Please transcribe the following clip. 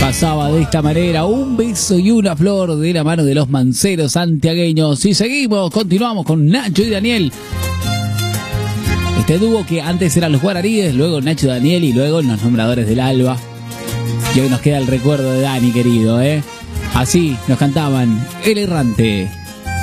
Pasaba de esta manera un beso y una flor de la mano de los manceros santiagueños. Y seguimos, continuamos con Nacho y Daniel. Este dúo que antes eran los guaraníes, luego Nacho y Daniel y luego los nombradores del Alba. Y hoy nos queda el recuerdo de Dani, querido, ¿eh? Así nos cantaban El Errante.